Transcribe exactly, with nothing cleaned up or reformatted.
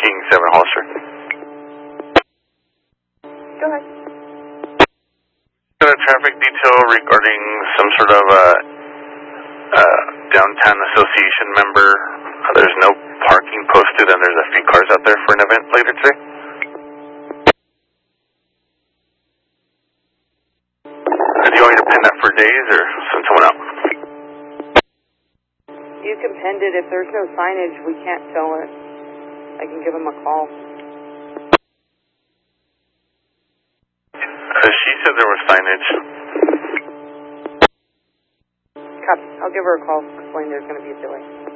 King seven Hollister. Go ahead. Got a traffic detail regarding some sort of uh, uh, downtown association member. Uh, there's no parking posted and there's a few cars out there for an event later today. Uh, do you want me to pin that for days or send someone out? You can pend it. If there's no signage, we can't tow it. I can give them a call. Uh, she said there was signage. Copy. I'll give her a call, explain there's going to be a delay.